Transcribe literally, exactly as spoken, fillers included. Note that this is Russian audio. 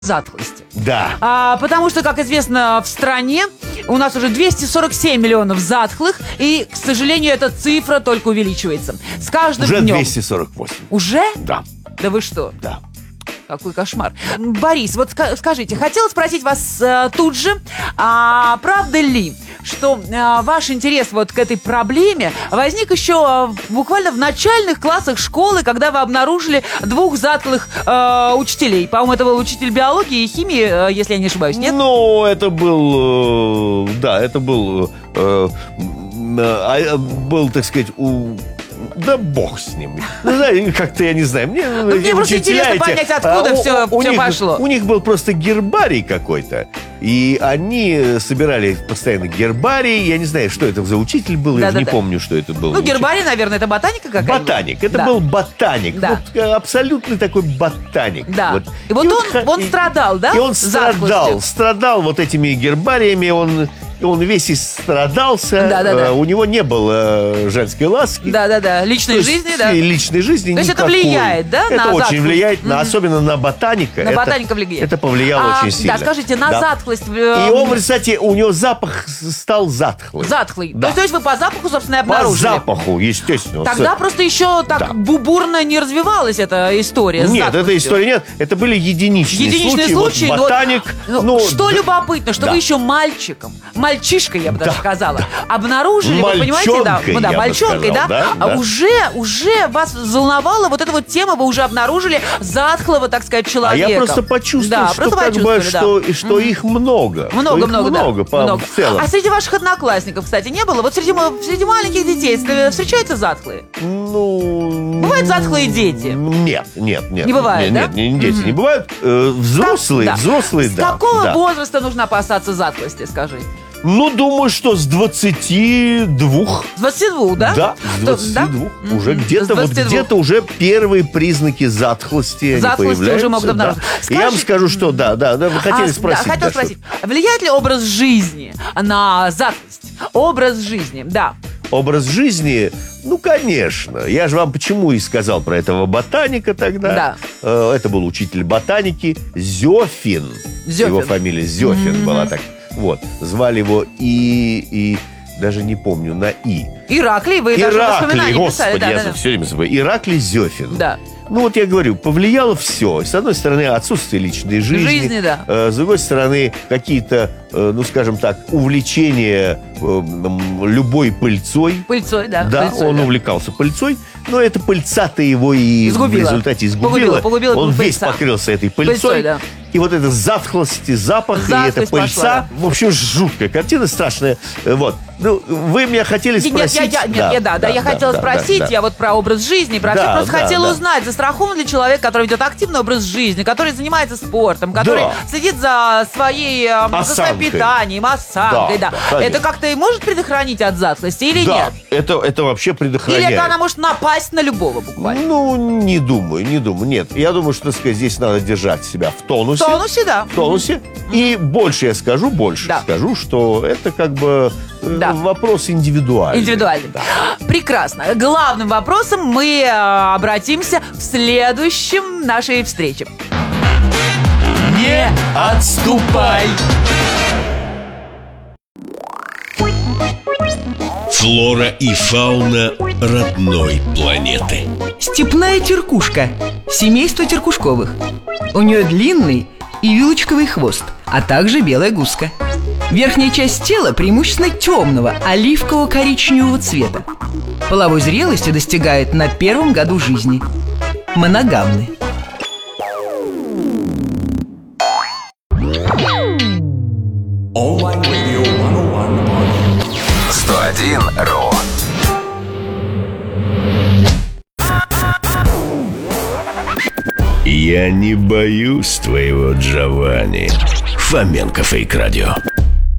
затхлости. Да. А, потому что, как известно, в стране у нас уже двести сорок семь миллионов затхлых, и, к сожалению, эта цифра только увеличивается. С каждым Уже днем. двести сорок восемь. Уже? Да. Да вы что? Да. Какой кошмар. Борис, вот скажите, хотела спросить вас э, тут же, а правда ли, что э, ваш интерес вот к этой проблеме возник еще э, буквально в начальных классах школы, когда вы обнаружили двух затхлых э, учителей? По-моему, это был учитель биологии и химии, э, если я не ошибаюсь, нет? Ну, это был, э, да, это был, э, э, был, так сказать, у... Да бог с ним. Ну, знаете, как-то я не знаю. Мне, ну, мне просто интересно эти, понять, откуда а, все, у, у все них, пошло. У них был просто гербарий какой-то. И они собирали постоянно гербарий. Я не знаю, что это за учитель был. Да, я да, не да. помню, что это был. Ну, гербарий, наверное, это ботаника какая-то? Ботаник. Это да. был ботаник. Да. Вот, абсолютный такой ботаник. Да. Вот. И вот и он, вот, он страдал, да? И он страдал. Страдал вот этими гербариями. Он... И он весь истрадался, да, да, да. у него не было женской ласки. Да-да-да, личной То жизни, есть, да. Личной жизни То есть никакой. это влияет, да, это на очень затхлость? влияет, на, Mm-hmm. особенно на ботаника. На это, ботаника влияет. Это повлияло а, очень сильно. Да, скажите, на да. затхлость... Э... И он, кстати, у него запах стал затхлый. Затхлый. Да. То есть вы по запаху, собственно, и обнаружили? По запаху, естественно. Тогда просто еще так да. бурно не развивалась эта история. Нет, этой истории нет. Это были единичные, единичные случаи. случаи. Вот ботаник. Вот, ну, что да. любопытно, что да. вы еще мальчиком, мальчишкой, я бы даже да. сказала, да. обнаружили, вы понимаете, да, ну, да мальчонкой, сказал, да, да, а да. уже, уже вас волновала вот эта вот тема, вы уже обнаружили затхлого, так сказать, человека. А я просто почувствовал, да, что, просто как бы, да. что, что mm-hmm. их много. Много, их много, много, да. по, много. В целом. А среди ваших одноклассников, кстати, не было? Вот среди, среди маленьких детей встречаются затхлые? Ну... Бывают затхлые дети? Нет, нет, нет. Не бывает, нет, да? Нет, дети mm-hmm. не бывают. Э, взрослые, как, взрослые, С да. С какого да. возраста нужно опасаться затхлости, скажите? Ну, думаю, что с двадцати двух. С двадцати двух, да? Да, с двадцати двух. Да? Уже Mm-hmm. где-то, вот где-то уже первые признаки затхлости, затхлости они уже могут обнаружить. Да. Скажи... Я вам скажу, что да, да, да, вы хотели а, спросить. Да, хотел да, спросить. Что... Влияет ли образ жизни на затхлость? Образ жизни, да. Образ жизни, ну, конечно. Я же вам почему и сказал про этого ботаника тогда. Да. Это был учитель ботаники Зёфин. Зёфин. Его фамилия Зёфин mm-hmm. была так. Вот. Звали его и... и даже не помню, на «и». Ираклий, вы Ираклий, даже воспоминания господи, писали. Да, я да, да. все время забываю. Ираклий Зёфин. Да. Ну, вот я говорю, повлияло все. С одной стороны, отсутствие личной жизни. Жизни, да. С другой стороны, какие-то, ну, скажем так, увлечения любой пыльцой. Пыльцой, да. Да, пыльцой, он да. увлекался пыльцой, но эта пыльца-то его и изгубила. в результате изгубила. Погубила, погубила он весь пыльца. покрылся этой пыльцой. Пыльцой, да. И вот эта затхлость, и запах, Затхлость и эта пыльца. пошла, да. В общем, жуткая картина, страшная. Вот. Ну, вы меня хотели спросить... Нет, я, я, нет, да, я, да, да, да, я да, хотела да, спросить, да, да. я вот про образ жизни, про да, все, просто да, хотела да. узнать, застрахован ли человек, который ведет активный образ жизни, который занимается спортом, который да. следит за своей, за своим питанием, осанкой, да. да. да. Это как-то и может предохранить от затхлости или да, нет? Это, это вообще предохраняет. Или это она может напасть на любого буквально? Ну, не думаю, не думаю. Нет, я думаю, что, так сказать, здесь надо держать себя в тонусе. В тонусе, да. В тонусе. Mm-hmm. И больше я скажу, больше да. скажу, что это как бы да. вопрос индивидуальный. Индивидуальный. Да. Прекрасно. Главным вопросом мы обратимся в следующем нашей встрече. Не отступай! Флора и фауна родной планеты. Степная теркушка. Семейство теркушковых. У нее длинный и вилочковый хвост, а также белая гуска. Верхняя часть тела преимущественно темного, оливково-коричневого цвета. Половой зрелости достигает на первом году жизни. Моногамны. сто один ру. Я не боюсь твоего Джованни. Фоменко Фейк Радио.